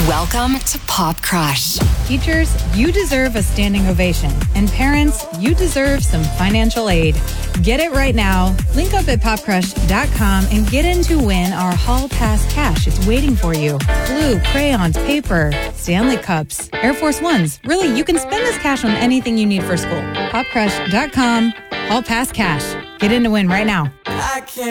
Welcome to Pop Crush. Teachers, you deserve a standing ovation. And parents, you deserve some financial aid. Get it right now. Link up at popcrush.com and get in to win our Hall Pass cash. It's waiting for you. Glue, crayons, paper, Stanley Cups, Air Force Ones. Really, you can spend this cash on anything you need for school. Popcrush.com, Hall Pass cash. Get in to win right now. I can't